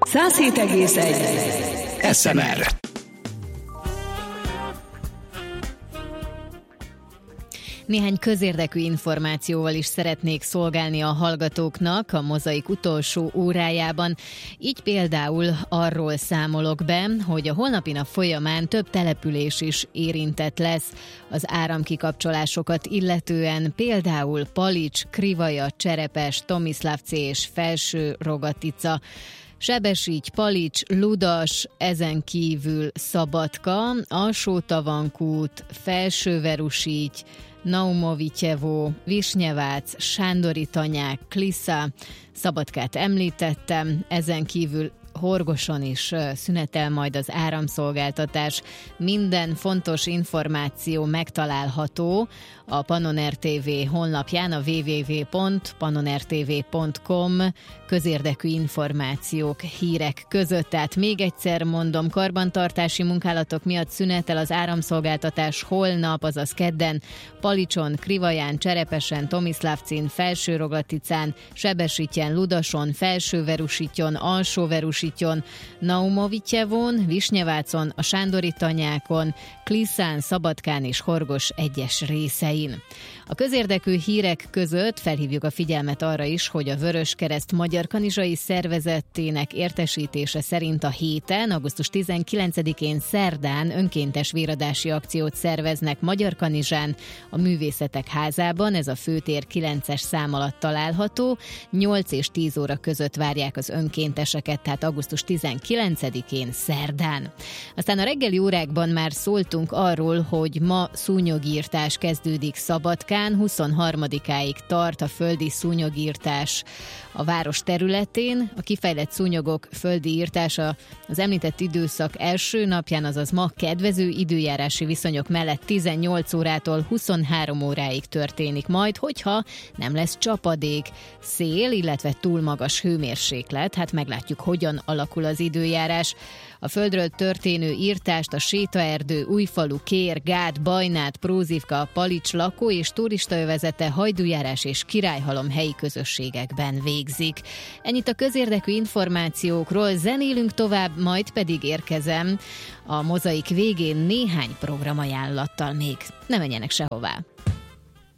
107,1 SMR. Néhány közérdekű információval is szeretnék szolgálni a hallgatóknak a Mozaik utolsó órájában. Így például arról számolok be, hogy a holnapi nap folyamán több település is érintett lesz az áramkikapcsolásokat illetően, például Palics, Krivaja, Cserepes, Tomislavci és Felső-Rogatica, Sebesígy, Palics, Ludas, ezen kívül Szabadka, Alsó-Tavankút, Felsőverusígy, Naumovityevo, Visnyevác, Sándori-Tanyák, Klisza, Szabadkát említettem, ezen kívül Horgoson is szünetel majd az áramszolgáltatás. Minden fontos információ megtalálható a Pannon RTV honlapján, a www.pannonrtv.com közérdekű információk, hírek között. Tehát még egyszer mondom, karbantartási munkálatok miatt szünetel az áramszolgáltatás holnap, azaz kedden, Palicson, Krivaján, Cserepesen, Tomislavcin, Felső-Rogaticán, Sebesítyen, Ludason, Felsőverusityon, Alsóverusityon, Naumovityevon, Visnyevácon, a Sándori-Tanyákon, Kliszán, Szabadkán és Horgos egyes részein. A közérdekű hírek között felhívjuk a figyelmet arra is, hogy a Vöröskereszt Magyar Kanizsai Szervezetének értesítése szerint a héten, augusztus 19-én szerdán önkéntes véradási akciót szerveznek Magyarkanizsán, a Művészetek Házában, ez a Főtér 9-es szám alatt található, 8 és 10 óra között várják az önkénteseket, tehát augusztus 19-én szerdán. Aztán a reggeli órákban már szóltunk arról, hogy ma szúnyogírtás kezdődik Szabadkán, 23-áig tart a földi szúnyogírtás a város területén. A kifejlett szúnyogok földi írtása az említett időszak első napján, azaz ma kedvező időjárási viszonyok mellett 18 órától 23 óráig történik majd, hogyha nem lesz csapadék, szél, illetve túl magas hőmérséklet. Hát meglátjuk, hogyan alakul az időjárás. A földről történő írtást a Sétaerdő, Újfalu, Kér, Gát, Bajnát, Prózivka, Palics lakó és turistaövezete, Hajdújárás és Királyhalom helyi közösségekben végzik. Ennyit a közérdekű információkról, zenélünk tovább, majd pedig érkezem a Mozaik végén néhány programajánlattal még. Ne menjenek sehová!